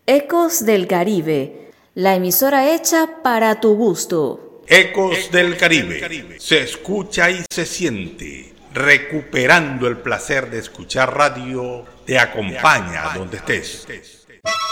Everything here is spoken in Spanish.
Ecos del Caribe, la emisora hecha para tu gusto. Ecos del Caribe, se escucha y se siente. Recuperando el placer de escuchar radio, te acompaña donde estés.